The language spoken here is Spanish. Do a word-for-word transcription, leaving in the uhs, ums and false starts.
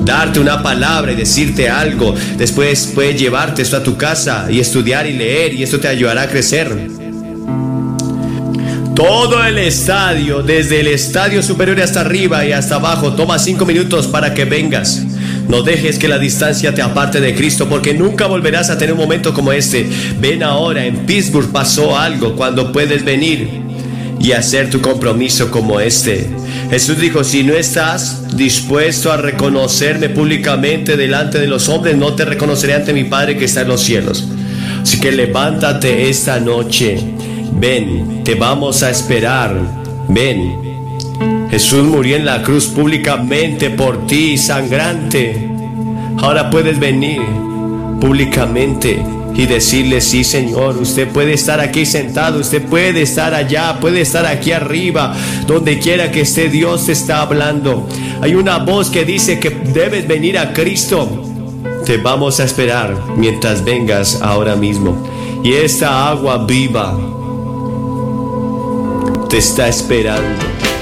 darte una palabra y decirte algo. Después puede llevarte esto a tu casa y estudiar y leer, y esto te ayudará a crecer. Todo el estadio, desde el estadio superior hasta arriba y hasta abajo, toma cinco minutos para que vengas. No dejes que la distancia te aparte de Cristo, porque nunca volverás a tener un momento como este. Ven ahora. En Pittsburgh pasó algo cuando puedes venir y hacer tu compromiso como este. Jesús dijo: si no estás dispuesto a reconocerme públicamente delante de los hombres, no te reconoceré ante mi Padre que está en los cielos. Así que levántate esta noche. Ven, te vamos a esperar. Ven. Jesús murió en la cruz públicamente por ti, sangrante. Ahora puedes venir públicamente y decirle: sí, Señor, usted puede estar aquí sentado, usted puede estar allá, puede estar aquí arriba, donde quiera que esté, Dios te está hablando. Hay una voz que dice que debes venir a Cristo. Te vamos a esperar mientras vengas ahora mismo. Y esta agua viva te está esperando.